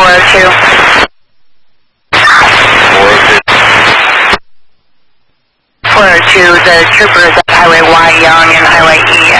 402. 402, the trooper is at Highway Y Young and Highway E